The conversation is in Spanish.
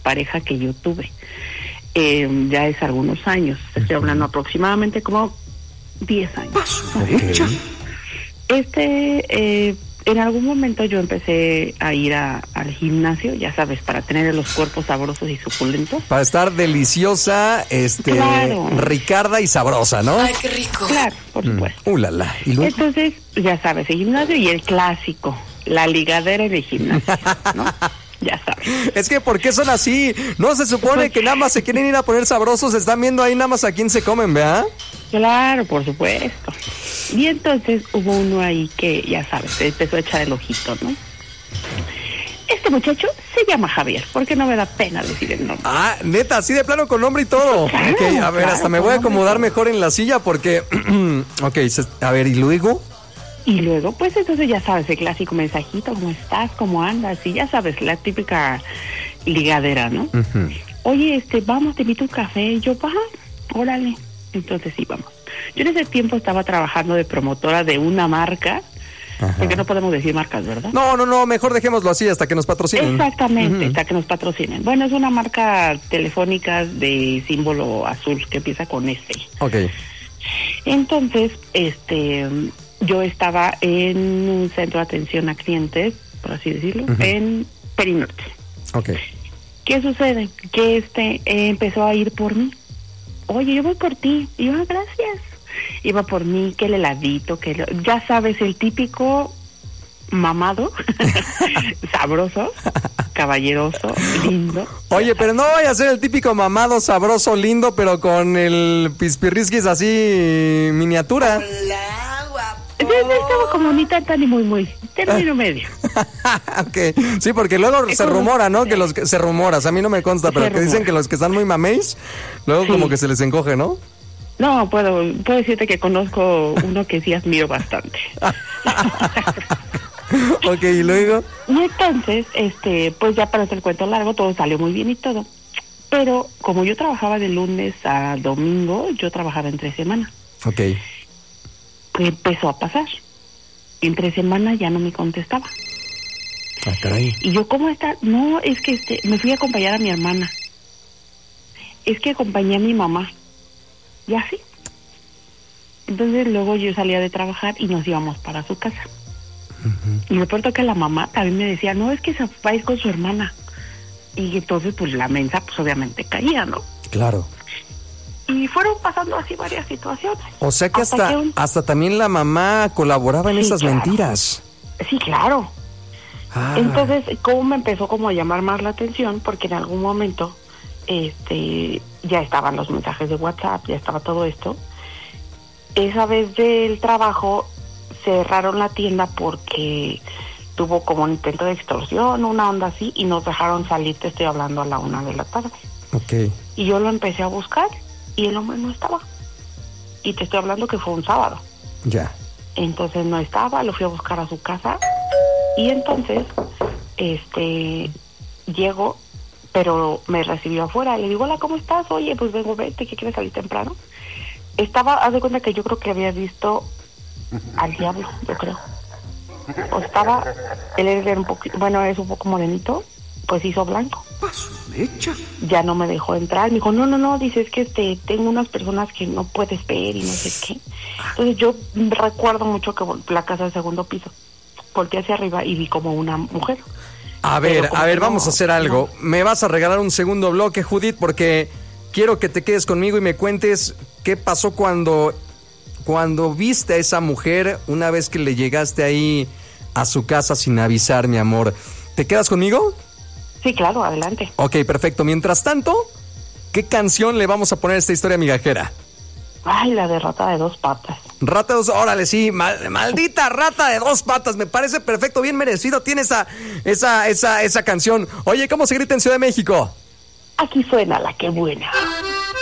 expareja que yo tuve. Ya es algunos años, estoy hablando aproximadamente como 10 años. Okay. En algún momento yo empecé a ir al gimnasio, ya sabes, para tener los cuerpos sabrosos y suculentos. Para estar deliciosa, claro, Ricarda y sabrosa, ¿no? Ay, qué rico. Claro, por supuesto. La. ¿Y luego? Entonces, ya sabes, el gimnasio y el clásico, la ligadera en el gimnasio, ¿no? Ya sabes. Es que, ¿por qué son así? No se supone que nada más se quieren ir a poner sabrosos, están viendo ahí nada más a quién se comen, ¿verdad? Claro, por supuesto. Y entonces hubo uno ahí que, ya sabes, se empezó a echar el ojito, ¿no? Este muchacho se llama Javier, porque no me da pena decir el nombre. Ah, neta, así de plano con nombre y todo. Claro, Okay, a ver, claro, hasta me voy a acomodar mejor en la silla porque... Ok, a ver, ¿y luego? Y luego, pues entonces ya sabes, el clásico mensajito, ¿cómo estás? ¿Cómo andas? Y ya sabes, la típica ligadera, ¿no? Uh-huh. Oye, vamos, te invito un café. Y yo, va, órale. Entonces sí, vamos. Yo en ese tiempo estaba trabajando de promotora de una marca, porque no podemos decir marcas, ¿verdad? No, mejor dejémoslo así hasta que nos patrocinen. Exactamente, hasta que nos patrocinen. Bueno, es una marca telefónica de símbolo azul que empieza con S. Ok. Entonces, yo estaba en un centro de atención a clientes, por así decirlo, en Perinorte. Ok. ¿Qué sucede? Que empezó a ir por mí. Oye, yo voy por ti. Y yo, gracias. Iba por mí, que el heladito, ya sabes, el típico mamado, sabroso, caballeroso, lindo. Oye, pero no vaya a ser el típico mamado, sabroso, lindo, pero con el pispirrisquis así miniatura. Hola, guapo. Estaba como ni tan ni muy, término medio. Ok, sí, porque luego se rumora, ¿no? Que los que se rumoras, a mí no me consta, pero que dicen que los que están muy mameis, luego como que se les encoge, ¿no? No, puedo decirte que conozco uno que sí admiro bastante. Ok, ¿y luego? Y entonces, pues ya para hacer el cuento largo, todo salió muy bien y todo. Pero como yo trabajaba de lunes a domingo, yo trabajaba entre semana. Ok. ¿Qué empezó a pasar? Entre semana ya no me contestaba. Ah, caray. Y yo, ¿cómo está? No, es que me fui a acompañar a mi hermana. Es que acompañé a mi mamá. Y así. Entonces luego yo salía de trabajar y nos íbamos para su casa. Y me acuerdo que la mamá también me decía, no, es que se va a ir con su hermana. Y entonces pues la mensa pues obviamente caía, ¿no? Claro. Y fueron pasando así varias situaciones. O sea que hasta también la mamá colaboraba en esas mentiras. Sí, claro. Ah. Entonces, ¿cómo me empezó como a llamar más la atención? Porque en algún momento ya estaban los mensajes de WhatsApp, ya estaba todo esto. Esa vez del trabajo cerraron la tienda porque tuvo como un intento de extorsión, una onda así, y nos dejaron salir, te estoy hablando a la 1 de la tarde. Ok. Y yo lo empecé a buscar y el hombre no estaba. Y te estoy hablando que fue un sábado. Ya. Entonces no estaba, lo fui a buscar a su casa y entonces llego, pero me recibió afuera. Le digo, hola, ¿cómo estás? Oye, pues vengo, vete, ¿que quieres salir temprano? Haz de cuenta que yo creo que había visto al diablo, yo creo. O estaba, él era un poquito, bueno, es un poco morenito, pues hizo blanco. Ya no me dejó entrar, me dijo, no, dice, es que tengo unas personas que no puedes ver y no sé qué. Entonces yo recuerdo mucho que la casa de segundo piso, volteé hacia arriba y vi como una mujer. A ver, vamos a hacer algo. Me vas a regalar un segundo bloque, Judith, porque quiero que te quedes conmigo y me cuentes qué pasó cuando viste a esa mujer una vez que le llegaste ahí a su casa sin avisar, mi amor. ¿Te quedas conmigo? Sí, claro, adelante. Ok, perfecto. Mientras tanto, ¿qué canción le vamos a poner a esta historia migajera? Ay, la de Rata de Dos Patas. Rata de dos, órale, sí, maldita Rata de Dos Patas, me parece perfecto, bien merecido tiene esa canción. Oye, ¿cómo se grita en Ciudad de México? Aquí suena la que buena.